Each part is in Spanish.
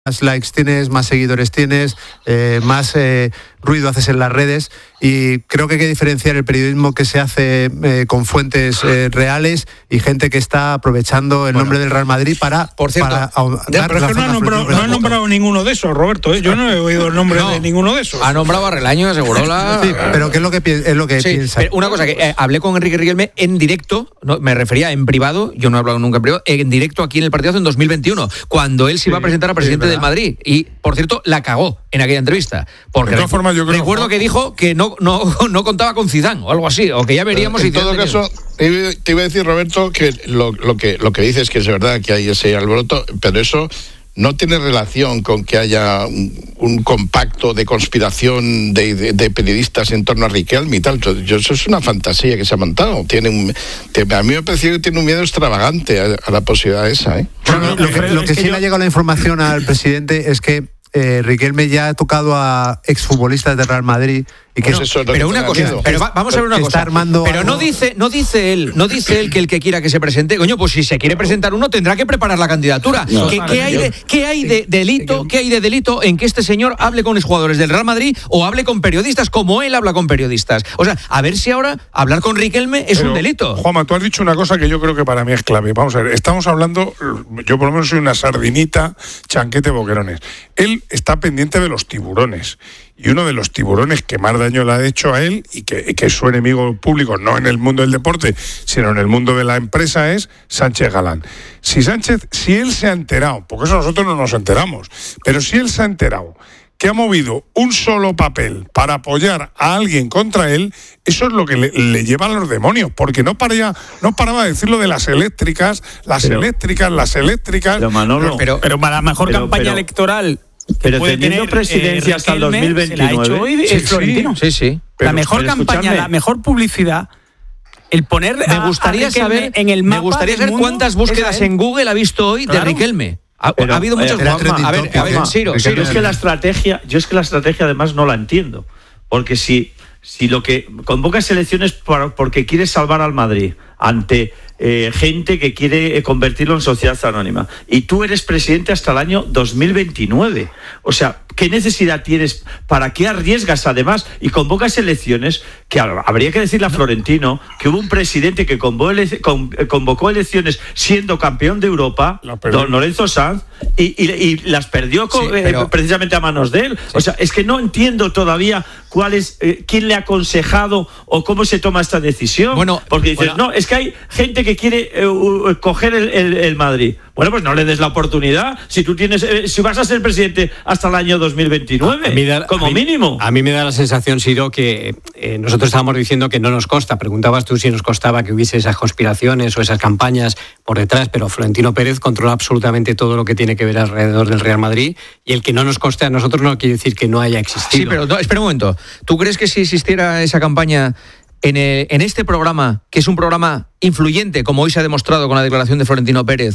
más likes tienes, más seguidores tienes, más ruido haces en las redes, y creo que hay que diferenciar el periodismo que se hace con fuentes reales y gente que está aprovechando el nombre del Real Madrid para... Por cierto, pero es que no ha nombrado ninguno de esos, Roberto, yo no he oído el nombre de ninguno de esos. Ha nombrado a Relaño, a Segurola... Sí, pero ¿qué es lo que piensa? Pero una cosa, que hablé con Enrique Riquelme en directo, no, me refería en privado, yo no he hablado nunca en privado, en directo aquí en el partidazo en 2021, cuando él se iba a presentar a presidente del Madrid, y por cierto la cagó en aquella entrevista, porque de todas formas, yo creo, recuerdo que dijo que no contaba con Zidane o algo así, o que ya veríamos. En todo caso, te iba a decir, Roberto, que lo que dices que es verdad que hay ese alboroto, pero eso no tiene relación con que haya un compacto de conspiración de periodistas en torno a Riquelme y tal. Eso es una fantasía que se ha montado. A mí me parece que tiene un miedo extravagante a la posibilidad esa. Lo que sí le ha llegado la información al presidente es que Riquelme ya ha tocado a exfutbolistas de Real Madrid y que pero una cosa, vamos a ver una cosa. Pero no dice él que el que quiera que se presente, coño, pues si se quiere presentar uno tendrá que preparar la candidatura. ¿Qué hay de delito en que este señor hable con exjugadores del Real Madrid o hable con periodistas como él habla con periodistas? O sea, a ver si ahora hablar con Riquelme es un delito. Juanma, tú has dicho una cosa que yo creo que para mí es clave. Vamos a ver, estamos hablando, yo por lo menos soy una sardinita, chanquete, boquerones. Él está pendiente de los tiburones. Y uno de los tiburones que más daño le ha hecho a él y que es su enemigo público, no en el mundo del deporte, sino en el mundo de la empresa, es Sánchez Galán. Si él se ha enterado, porque eso nosotros no nos enteramos, pero si él se ha enterado que ha movido un solo papel para apoyar a alguien contra él, eso es lo que le lleva a los demonios, porque no paraba de decir lo de las eléctricas. Pero Manolo, pero para la mejor campaña electoral... Pero teniendo presidencia hasta el 2029. Se la ha hecho hoy Florentino. Sí. La mejor campaña, la mejor publicidad, el poner me gustaría saber en el mapa. Me gustaría saber cuántas búsquedas en Google ha visto hoy de Riquelme. Ha habido muchas. A ver, Ciro. Yo es que la estrategia además no la entiendo. Porque si lo que convocas elecciones porque quieres salvar al Madrid ante gente que quiere convertirlo en sociedad anónima, y tú eres presidente hasta el año 2029, o sea, ¿qué necesidad tienes? ¿Para qué arriesgas además? Y convocas elecciones, que habría que decirle a Florentino que hubo un presidente que convocó elecciones siendo campeón de Europa, don Lorenzo Sanz, y las perdió precisamente a manos de él. Sí. O sea, es que no entiendo todavía quién le ha aconsejado o cómo se toma esta decisión. Porque dices, no, es que hay gente que quiere coger el Madrid. Bueno, pues no le des la oportunidad. Si vas a ser presidente hasta el año 2029, mínimo. A mí me da la sensación, Siro, que nosotros estábamos diciendo que no nos consta. Preguntabas tú si nos costaba que hubiese esas conspiraciones o esas campañas por detrás, pero Florentino Pérez controla absolutamente todo lo que tiene que ver alrededor del Real Madrid, y el que no nos conste a nosotros no quiere decir que no haya existido. Sí, pero espera un momento. ¿Tú crees que si existiera esa campaña en este programa, que es un programa influyente, como hoy se ha demostrado con la declaración de Florentino Pérez,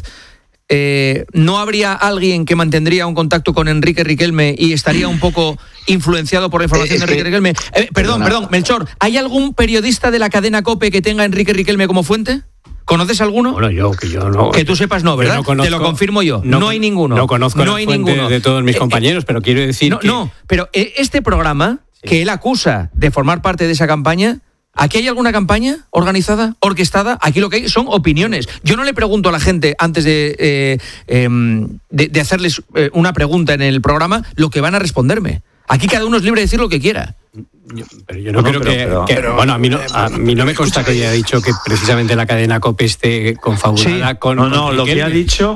no habría alguien que mantendría un contacto con Enrique Riquelme y estaría un poco influenciado por la información de Enrique Riquelme? Perdón, Melchor, ¿hay algún periodista de la cadena COPE que tenga a Enrique Riquelme como fuente? ¿Conoces alguno? Bueno, yo no. Que tú sepas, no, ¿verdad? No conozco, te lo confirmo yo. No hay ninguno. No conozco la fuente de todos mis compañeros, pero quiero decir que... No, pero este programa, que él acusa de formar parte de esa campaña, ¿aquí hay alguna campaña organizada, orquestada? Aquí lo que hay son opiniones. Yo no le pregunto a la gente, antes de hacerles una pregunta en el programa, lo que van a responderme. Aquí cada uno es libre de decir lo que quiera. Pero yo no creo que bueno, a mí no me consta que haya dicho que precisamente la cadena COPE esté confabulada con... Los que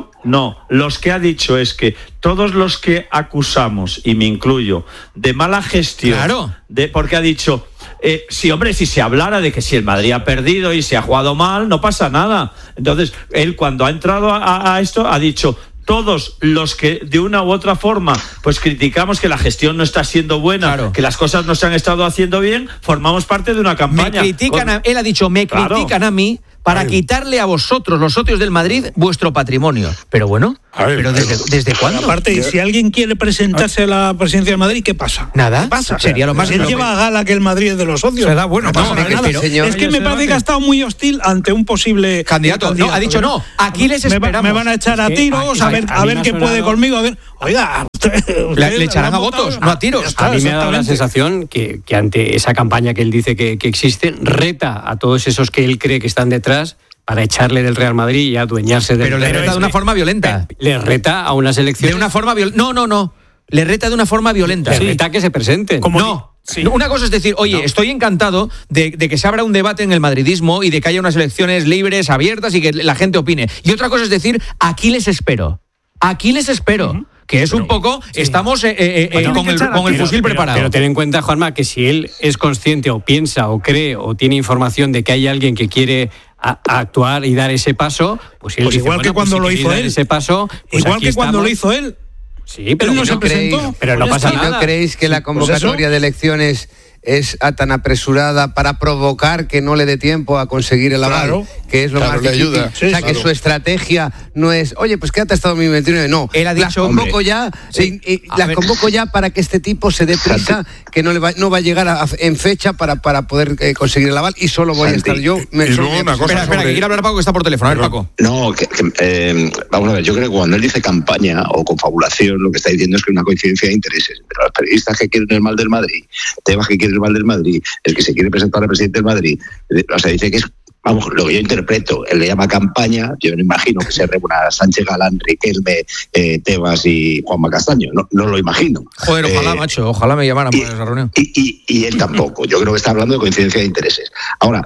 ha dicho es que todos los que acusamos, y me incluyo, de mala gestión, claro, porque ha dicho... si se hablara de que si el Madrid ha perdido y se ha jugado mal, no pasa nada. Entonces, él cuando ha entrado a esto ha dicho... Todos los que de una u otra forma pues criticamos que la gestión no está siendo buena, claro, que las cosas no se han estado haciendo bien, formamos parte de una campaña. Él ha dicho, critican a mí para quitarle a vosotros, los socios del Madrid, vuestro patrimonio. Pero bueno, A ver, ¿Pero desde cuándo? Aparte, y si alguien quiere presentarse a la presidencia de Madrid, ¿qué pasa? Nada. ¿Qué pasa? Sería lo más... Si él lleva a gala que el Madrid es de los socios. Será bueno, no pasa no, nada. pero, Es que me parece que ha estado muy hostil ante un posible candidato. No, ha dicho no. Aquí les esperamos. Me van a echar a tiros, a ver qué puede conmigo. A ver, oiga, le echarán a votos, no a tiros. A mí me ha dado la sensación que ante esa campaña que él dice que existe, reta a todos esos que él cree que están detrás para echarle del Real Madrid y adueñarse del... Pero le reta de una forma violenta. Le reta a unas elecciones... De una forma violenta. No. Le reta de una forma violenta. Le reta que se presenten. No. Sí. Una cosa es decir, oye, estoy encantado de que se abra un debate en el madridismo y de que haya unas elecciones libres, abiertas y que la gente opine. Y otra cosa es decir, aquí les espero. Que es un poco, estamos con el fusil preparado. Pero ten en cuenta, Juanma, que si él es consciente o piensa o cree o tiene información de que hay alguien que quiere actuar y dar ese paso, pues él pues dice, igual que cuando si lo hizo él. Ese paso, pues igual que cuando lo hizo él. Sí, pero él no se presentó. Pero no pasa nada. ¿No creéis que la convocatoria de elecciones es tan apresurada para provocar que no le dé tiempo a conseguir el aval? Claro. Que es lo más difícil. Ayuda. Sí, o sea, que su estrategia no es, oye, pues quédate hasta 2029. No, él ha dicho, las convoco ya, convoco ya para que este tipo se dé prisa, que no va a llegar en fecha para poder conseguir el aval y solo voy a estar yo. Espera, que quiere hablar Paco, que está por teléfono. A ver, Paco. No, vamos a ver, yo creo que cuando él dice campaña o confabulación, lo que está diciendo es que es una coincidencia de intereses entre los periodistas que quieren el mal del Madrid, Tebas que quiere el mal del Madrid, el que se quiere presentar al presidente del Madrid. O sea, dice que es, vamos, lo que yo interpreto, él le llama campaña, yo me imagino que se reúna Sánchez Galán, Riquelme, Tebas y Juanma Castaño, no lo imagino. Joder, ojalá, macho, ojalá me llamaran para esa reunión. Y él tampoco, yo creo que está hablando de coincidencia de intereses. Ahora,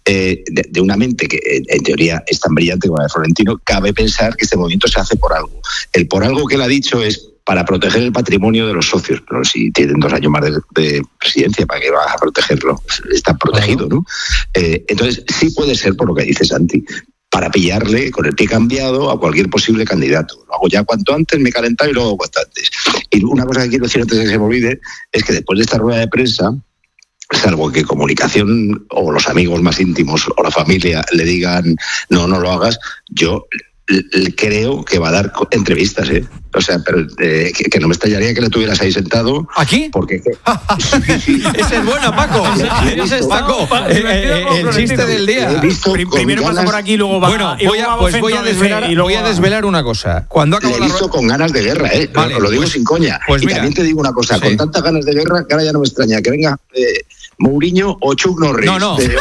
de una mente que en teoría es tan brillante como la de Florentino, cabe pensar que este movimiento se hace por algo. El por algo que él ha dicho es para proteger el patrimonio de los socios, pero si tienen 2 años más de presidencia, ¿para qué vas a protegerlo? Está protegido, ¿no? Entonces, sí puede ser, por lo que dice Santi, para pillarle con el pie cambiado a cualquier posible candidato. Lo hago ya cuanto antes, me he calentado y lo hago cuanto antes. Y una cosa que quiero decir antes de que se me olvide, es que después de esta rueda de prensa, salvo que comunicación o los amigos más íntimos o la familia le digan no lo hagas, yo creo que va a dar entrevistas, O sea, pero que no me estallaría que le tuvieras ahí sentado. ¿Aquí? Porque ese es bueno, Paco. Ese es Paco. El chiste del día. Primero pasa por aquí, luego va. Bueno, voy a desvelar una cosa. Cuando acabo le he visto con ganas de guerra, Vale, lo digo sin coña. Pues y mira, también te digo una cosa, con tantas ganas de guerra, que ahora ya no me extraña que venga Mourinho o Chuck Norris. No. De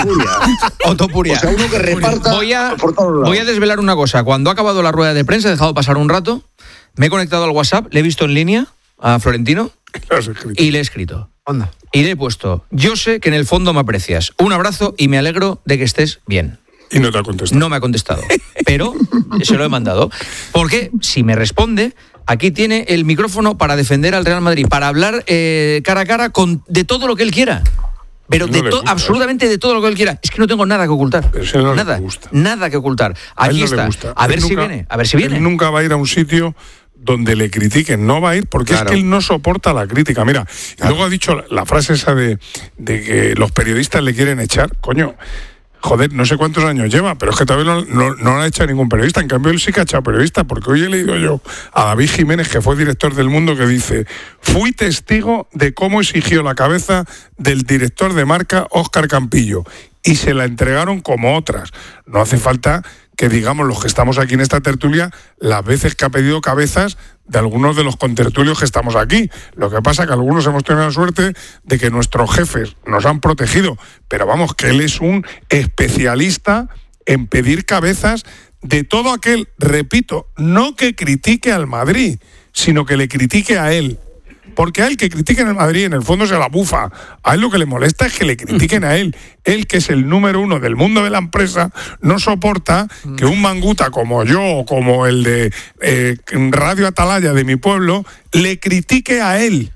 Otopuria. O sea, uno que reparta por todos lados. Voy a desvelar una cosa. Cuando ha acabado la rueda de prensa, he dejado pasar un rato, me he conectado al WhatsApp, le he visto en línea a Florentino y le he escrito. Onda. Y le he puesto, yo sé que en el fondo me aprecias. Un abrazo y me alegro de que estés bien. Y no te ha contestado. No me ha contestado, pero se lo he mandado. Porque si me responde, aquí tiene el micrófono para defender al Real Madrid, para hablar cara a cara de todo lo que él quiera. Pero absolutamente de todo lo que él quiera. Es que no tengo nada que ocultar. Pero nada que ocultar. Aquí está. A ver si viene. Él nunca va a ir a un sitio donde le critiquen, no va a ir porque es que él no soporta la crítica. Mira, y luego ha dicho la frase esa de que los periodistas le quieren echar, coño. Joder, no sé cuántos años lleva, pero es que todavía no lo ha hecho ningún periodista. En cambio, él sí que ha echado periodista, porque hoy he leído yo a David Jiménez, que fue director del Mundo, que dice: fui testigo de cómo exigió la cabeza del director de Marca, Óscar Campillo, y se la entregaron como otras. No hace falta que digamos los que estamos aquí en esta tertulia las veces que ha pedido cabezas de algunos de los contertulios que estamos aquí. Lo que pasa es que algunos hemos tenido la suerte de que nuestros jefes nos han protegido, pero vamos, que él es un especialista en pedir cabezas de todo aquel, repito, no que critique al Madrid, sino que le critique a él. Porque a él que critiquen al Madrid en el fondo se la bufa. A él lo que le molesta es que le critiquen a él. Él, que es el número 1 del mundo de la empresa, no soporta que un manguta como yo o como el de Radio Atalaya de mi pueblo le critique a él.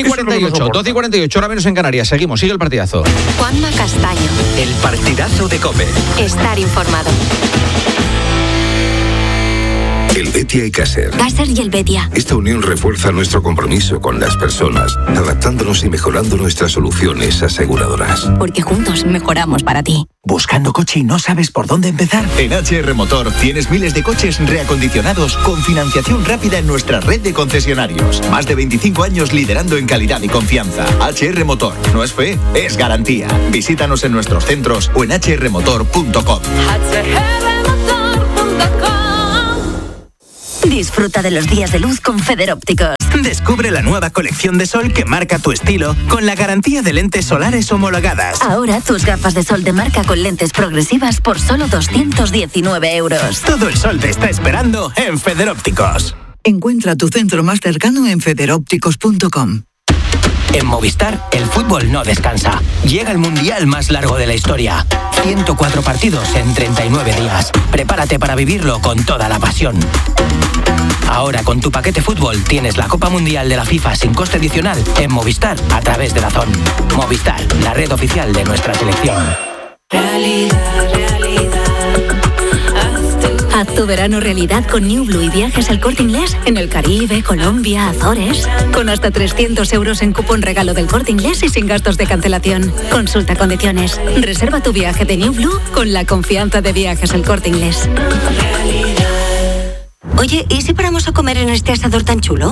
12:48, hora menos en Canarias. Seguimos, sigue el partidazo. Juanma Castaño. El partidazo de COPE. Estar informado. Helvetia y Caser. Caser y Helvetia. Esta unión refuerza nuestro compromiso con las personas, adaptándonos y mejorando nuestras soluciones aseguradoras. Porque juntos mejoramos para ti. ¿Buscando coche y no sabes por dónde empezar? En HR Motor tienes miles de coches reacondicionados con financiación rápida en nuestra red de concesionarios. Más de 25 años liderando en calidad y confianza. HR Motor. No es fe, es garantía. Visítanos en nuestros centros o en hrmotor.com. Disfruta de los días de luz con Federópticos. Descubre la nueva colección de sol que marca tu estilo con la garantía de lentes solares homologadas. Ahora tus gafas de sol de marca con lentes progresivas por solo 219 euros. Todo el sol te está esperando en Federópticos. Encuentra tu centro más cercano en federópticos.com. En Movistar, el fútbol no descansa. Llega el mundial más largo de la historia. 104 partidos en 39 días. Prepárate para vivirlo con toda la pasión. Ahora con tu paquete fútbol tienes la Copa Mundial de la FIFA sin coste adicional en Movistar a través de DAZN. Movistar, la red oficial de nuestra selección. Haz tu verano realidad con New Blue y viajes al Corte Inglés en el Caribe, Colombia, Azores. Con hasta 300 euros en cupón regalo del Corte Inglés y sin gastos de cancelación. Consulta condiciones. Reserva tu viaje de New Blue con la confianza de viajes al Corte Inglés. Oye, ¿y si paramos a comer en este asador tan chulo?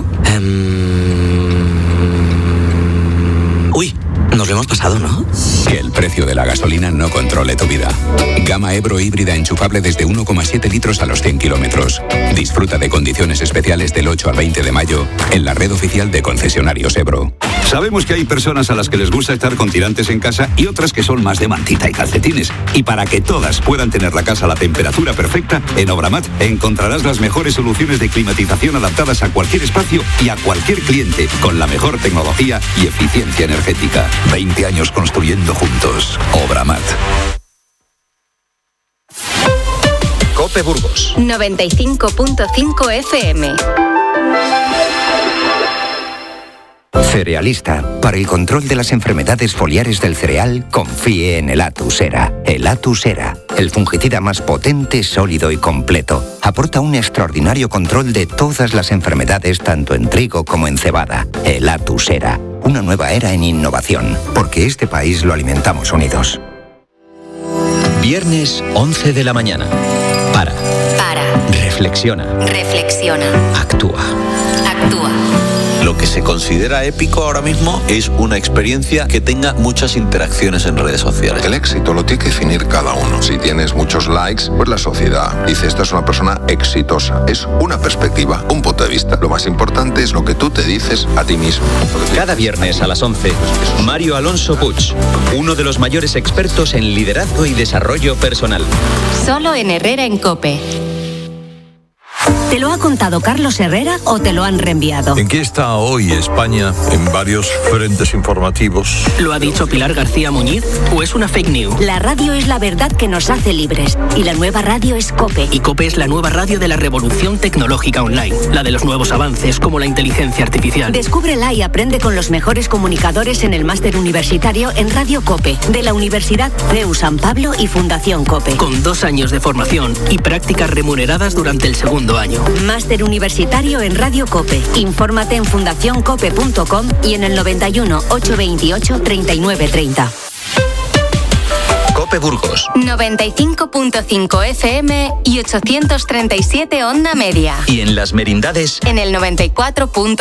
Uy, nos lo hemos pasado, ¿no? Que el precio de la gasolina no controle tu vida. Gama Ebro híbrida enchufable desde 1,7 litros a los 100 kilómetros. Disfruta de condiciones especiales del 8 al 20 de mayo en la red oficial de concesionarios Ebro. Sabemos que hay personas a las que les gusta estar con tirantes en casa y otras que son más de mantita y calcetines. Y para que todas puedan tener la casa a la temperatura perfecta, en Obramat encontrarás las mejores soluciones de climatización adaptadas a cualquier espacio y a cualquier cliente, con la mejor tecnología y eficiencia energética. 20 años construyendo juntos. Obramat. Cope Burgos 95.5 FM. Cerealista. Para el control de las enfermedades foliares del cereal, confíe en el Atusera. El Atusera, el fungicida más potente, sólido y completo. Aporta un extraordinario control de todas las enfermedades, tanto en trigo como en cebada. El Atusera. Una nueva era en innovación, porque este país lo alimentamos unidos. Viernes 11 de la mañana. Para. Reflexiona. Actúa. Lo que se considera épico ahora mismo es una experiencia que tenga muchas interacciones en redes sociales. El éxito lo tiene que definir cada uno. Si tienes muchos likes, pues la sociedad dice esta es una persona exitosa. Es una perspectiva, un punto de vista. Lo más importante es lo que tú te dices a ti mismo. Cada viernes a las 11, Mario Alonso Puig, uno de los mayores expertos en liderazgo y desarrollo personal. Solo en Herrera en COPE. ¿Te lo ha contado Carlos Herrera o te lo han reenviado? ¿En qué está hoy España en varios frentes informativos? ¿Lo ha dicho Pilar García Muñiz o es una fake news? La radio es la verdad que nos hace libres y la nueva radio es COPE. Y COPE es la nueva radio de la revolución tecnológica online, la de los nuevos avances como la inteligencia artificial. Descúbrela y aprende con los mejores comunicadores en el máster universitario en Radio COPE de la Universidad CEU San Pablo y Fundación COPE. Con 2 años de formación y prácticas remuneradas durante el segundo año. Máster universitario en Radio COPE. Infórmate en fundacioncope.com y en el 91 828 3930. Cope Burgos 95.5 FM y 837 onda media. Y en Las Merindades en el 94.